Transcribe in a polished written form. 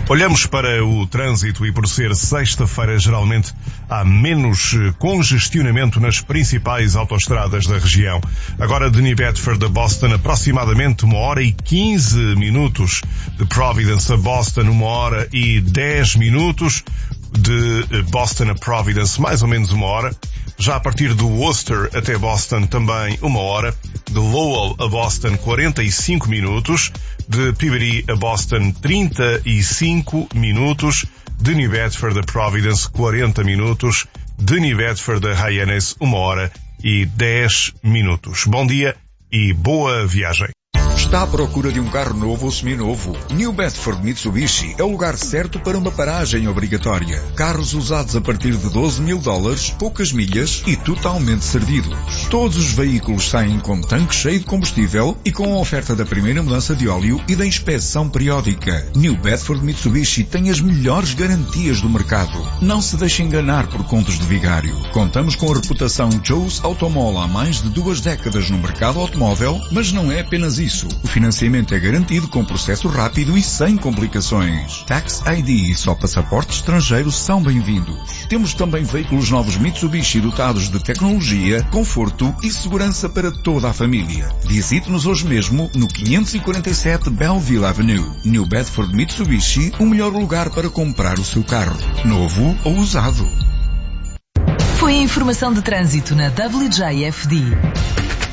Olhamos para o trânsito e por ser sexta-feira geralmente há menos congestionamento nas principais autoestradas da região. Agora de New Bedford a Boston aproximadamente 1h15. De Providence a Boston 1h10. De Boston a Providence mais ou menos 1 hora. Já a partir do Worcester até Boston também 1 hora. De Lowell a Boston 45 minutos. De Peabody a Boston 35 minutos. De New Bedford a Providence 40 minutos. De New Bedford a Hyannis 1h10. Bom dia e boa viagem. Está à procura de um carro novo ou seminovo? New Bedford Mitsubishi é o lugar certo para uma paragem obrigatória. Carros usados a partir de $12.000, poucas milhas e totalmente servidos. Todos os veículos saem com tanque cheio de combustível e com a oferta da primeira mudança de óleo e da inspeção periódica. New Bedford Mitsubishi tem as melhores garantias do mercado. Não se deixe enganar por contos de vigário. Contamos com a reputação Joe's Automall há mais de 2 décadas no mercado automóvel, mas não é apenas isso. O financiamento é garantido com processo rápido e sem complicações. Tax ID e só passaportes estrangeiros são bem-vindos. Temos também veículos novos Mitsubishi dotados de tecnologia, conforto e segurança para toda a família. Visite-nos hoje mesmo no 547 Belleville Avenue. New Bedford Mitsubishi, o melhor lugar para comprar o seu carro, novo ou usado. Foi a informação de trânsito na WJFD.